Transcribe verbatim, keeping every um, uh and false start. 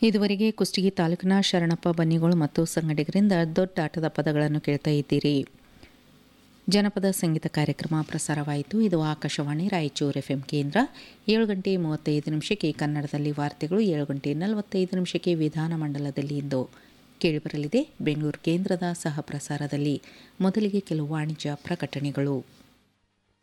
ಇದುವರೆಗೆ ಕುಷ್ಟಗಿ ತಾಲೂಕಿನ ಶರಣಪ್ಪ ಬನ್ನಿಗೋಳು ಮತ್ತು ಸಂಗಡಿಗರಿಂದ ದೊಡ್ಡ ಆಟದ ಪದಗಳನ್ನು ಕೇಳ್ತಾ ಇದ್ದೀರಿ. ಜನಪದ ಸಂಗೀತ ಕಾರ್ಯಕ್ರಮ ಪ್ರಸಾರವಾಯಿತು. ಇದು ಆಕಾಶವಾಣಿ ರಾಯಚೂರು ಎಫ್ಎಂ ಕೇಂದ್ರ. ಏಳು ಗಂಟೆ ಮೂವತ್ತೈದು ನಿಮಿಷಕ್ಕೆ ಕನ್ನಡದಲ್ಲಿ ವಾರ್ತೆಗಳು, ಏಳು ಗಂಟೆ ನಲವತ್ತೈದು ನಿಮಿಷಕ್ಕೆ ವಿಧಾನಮಂಡಲದಲ್ಲಿ ಇಂದು ಕೇಳಿಬರಲಿದೆ. ಬೆಂಗಳೂರು ಕೇಂದ್ರದ ಸಹ ಪ್ರಸಾರದಲ್ಲಿ ಮೊದಲಿಗೆ ಕೆಲವು ವಾಣಿಜ್ಯ ಪ್ರಕಟಣೆಗಳು.